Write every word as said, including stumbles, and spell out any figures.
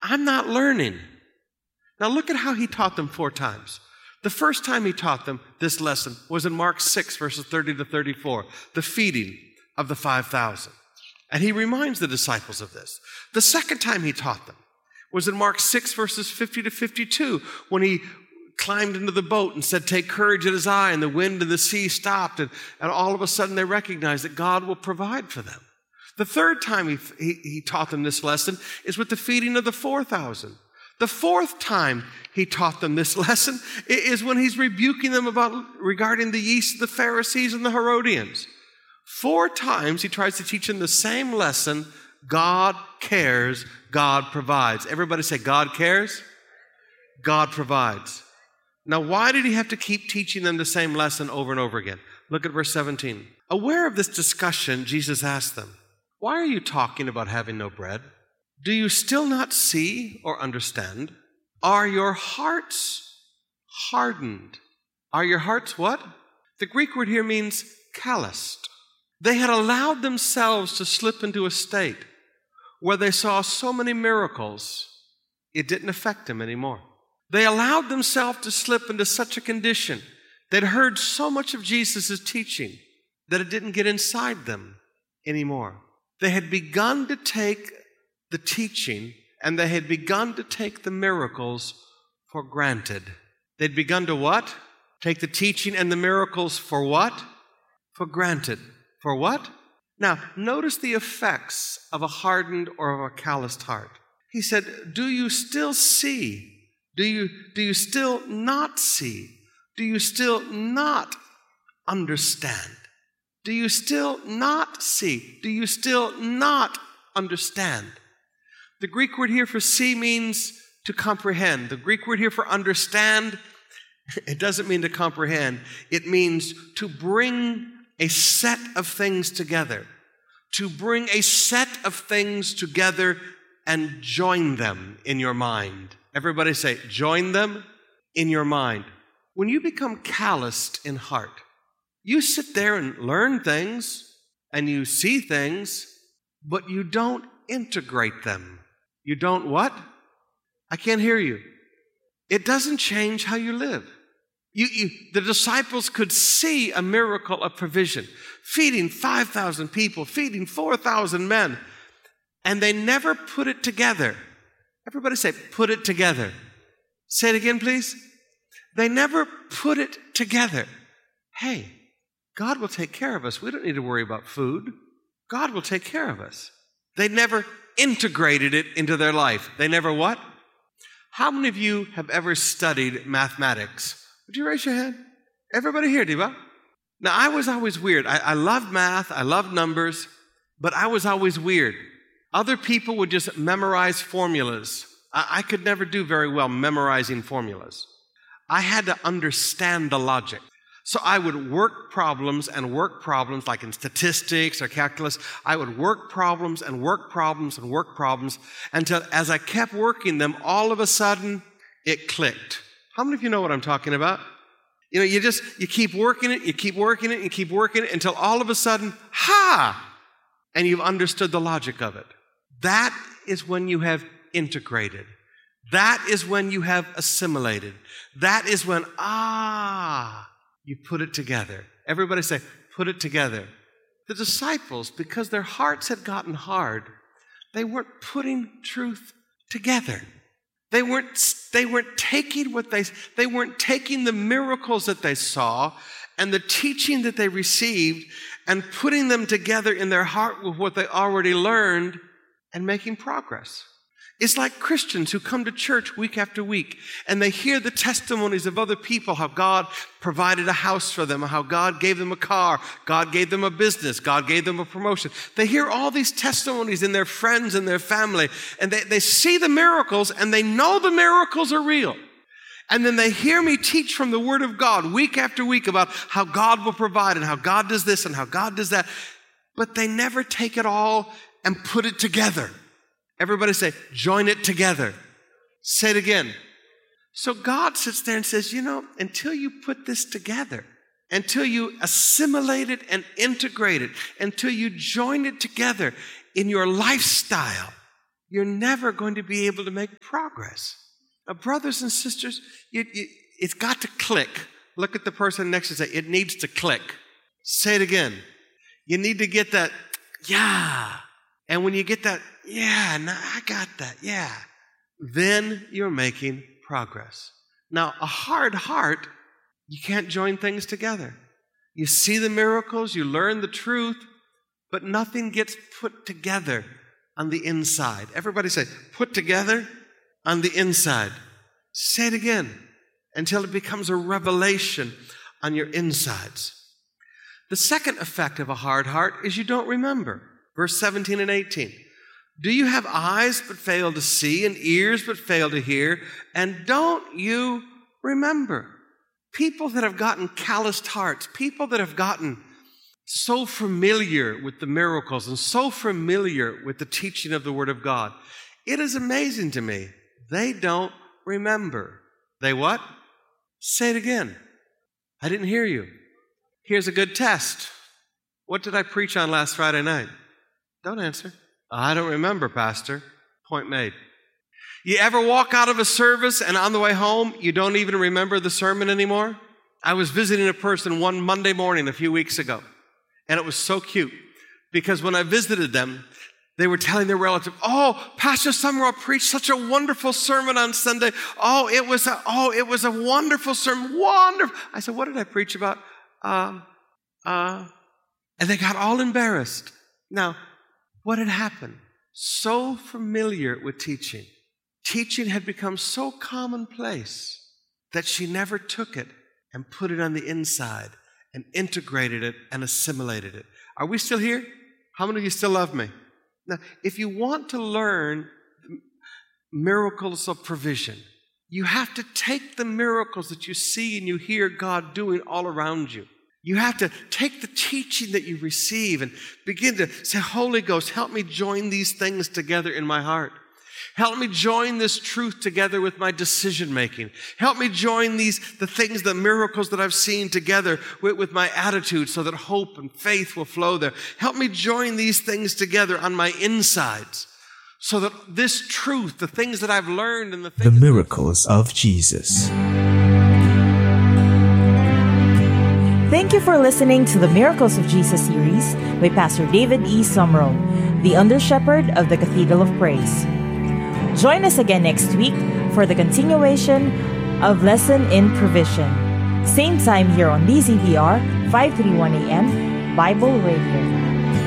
I'm not learning. Now look at how he taught them four times. The first time he taught them this lesson was in Mark six, verses thirty to thirty-four, the feeding of the five thousand. And he reminds the disciples of this. The second time he taught them was in Mark six, verses fifty to fifty-two, when he climbed into the boat and said, take courage, it is I, and the wind and the sea stopped, and, and all of a sudden they recognized that God will provide for them. The third time he, he, he taught them this lesson is with the feeding of the four thousand. The fourth time he taught them this lesson is when he's rebuking them about regarding the yeast of the Pharisees and the Herodians. Four times he tries to teach them the same lesson: God cares, God provides. Everybody say, God cares, God provides. Now, why did he have to keep teaching them the same lesson over and over again? Look at verse seventeen. Aware of this discussion, Jesus asked them, why are you talking about having no bread? Do you still not see or understand? Are your hearts hardened? Are your hearts what? The Greek word here means calloused. They had allowed themselves to slip into a state where they saw so many miracles, it didn't affect them anymore. They allowed themselves to slip into such a condition. They'd heard so much of Jesus' teaching that it didn't get inside them anymore. They had begun to take the teaching and they had begun to take the miracles for granted. They'd begun to what? Take the teaching and the miracles for what? For granted. For what? Now, notice the effects of a hardened or of a calloused heart. He said, do you still see? Do you, do you still not see? Do you still not understand? Do you still not see? Do you still not understand? The Greek word here for see means to comprehend. The Greek word here for understand, it doesn't mean to comprehend. It means to bring a set of things together. To bring a set of things together and join them in your mind. Everybody say, join them in your mind. When you become calloused in heart, you sit there and learn things and you see things, but you don't integrate them. You don't what? I can't hear you. It doesn't change how you live. You, you, the disciples could see a miracle of provision, feeding five thousand people, feeding four thousand men, and they never put it together. Everybody say, put it together. Say it again, please. They never put it together. Hey, God will take care of us. We don't need to worry about food. God will take care of us. They never integrated it into their life. They never what? How many of you have ever studied mathematics? Would you raise your hand? Everybody here, Diva? Now, I was always weird. I, I loved math. I loved numbers. But I was always weird. Other people would just memorize formulas. I, I could never do very well memorizing formulas. I had to understand the logic. So I would work problems and work problems, like in statistics or calculus. I would work problems and work problems and work problems until as I kept working them, all of a sudden, it clicked. How many of you know what I'm talking about? You know, you just, you keep working it, you keep working it, you keep working it until all of a sudden, ha! And you've understood the logic of it. That is when you have integrated. That is when you have assimilated. That is when, ah, you put it together. Everybody say, put it together. The disciples, because their hearts had gotten hard, they weren't putting truth together. They weren't, they weren't taking what they, they weren't taking the miracles that they saw and the teaching that they received and putting them together in their heart with what they already learned and making progress. It's like Christians who come to church week after week and they hear the testimonies of other people, how God provided a house for them, how God gave them a car, God gave them a business, God gave them a promotion. They hear all these testimonies in their friends and their family, and they, they see the miracles and they know the miracles are real. And then they hear me teach from the Word of God week after week about how God will provide and how God does this and how God does that. But they never take it all and put it together. Everybody say, join it together. Say it again. So God sits there and says, you know, until you put this together, until you assimilate it and integrate it, until you join it together in your lifestyle, you're never going to be able to make progress. Now, brothers and sisters, you, you, it's got to click. Look at the person next to you and say, it needs to click. Say it again. You need to get that, yeah. And when you get that, yeah, no, I got that, yeah. Then you're making progress. Now, a hard heart, you can't join things together. You see the miracles, you learn the truth, but nothing gets put together on the inside. Everybody say, put together on the inside. Say it again until it becomes a revelation on your insides. The second effect of a hard heart is you don't remember. Verse seventeen and eighteen. Do you have eyes but fail to see and ears but fail to hear? And don't you remember? People that have gotten calloused hearts, people that have gotten so familiar with the miracles and so familiar with the teaching of the Word of God, it is amazing to me. They don't remember. They what? Say it again. I didn't hear you. Here's a good test. What did I preach on last Friday night? Don't answer. I don't remember, Pastor. Point made. You ever walk out of a service and on the way home, you don't even remember the sermon anymore? I was visiting a person one Monday morning a few weeks ago, and it was so cute because when I visited them, they were telling their relative, oh, Pastor Summerall preached such a wonderful sermon on Sunday. Oh, it was a, oh, it was a wonderful sermon. Wonderful. I said, what did I preach about? Uh, uh, and they got all embarrassed. Now, what had happened? So familiar with teaching. Teaching had become so commonplace that she never took it and put it on the inside and integrated it and assimilated it. Are we still here? How many of you still love me? Now, if you want to learn miracles of provision, you have to take the miracles that you see and you hear God doing all around you. You have to take the teaching that you receive and begin to say, Holy Ghost, help me join these things together in my heart. Help me join this truth together with my decision making. Help me join these, the things, the miracles that I've seen together with, with my attitude so that hope and faith will flow there. Help me join these things together on my insides so that this truth, the things that I've learned and the things... The miracles of Jesus. Thank you for listening to the Miracles of Jesus series by Pastor David E. Summerall, the under-shepherd of the Cathedral of Praise. Join us again next week for the continuation of Lesson in Provision. Same time here on D Z V R five thirty-one A M Bible Radio.